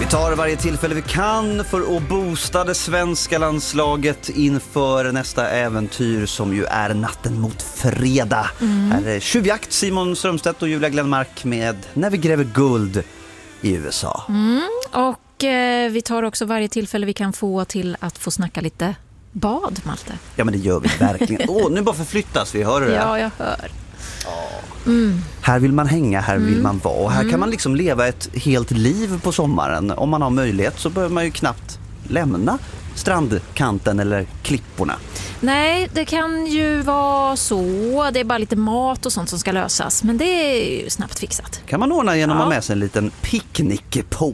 Vi tar varje tillfälle vi kan för att boosta det svenska landslaget inför nästa äventyr som ju är natten mot fredag. Här är tjuvjakt, Simon Strömstedt och Julia Glenmark med När vi gräver guld i USA. Och vi tar också varje tillfälle vi kan få till att få snacka lite bad, Malte. Ja, men det gör vi verkligen. Nu bara förflyttas vi, hör du det? Ja, jag hör. Här vill man hänga, här vill man vara. Och här kan man liksom leva ett helt liv på sommaren. Om man har möjlighet så behöver man ju knappt lämna strandkanten eller klipporna. Nej, det kan ju vara så. Det är bara lite mat och sånt som ska lösas. Men det är ju snabbt fixat. Kan man ordna genom att ha med sig en liten picknickpåse.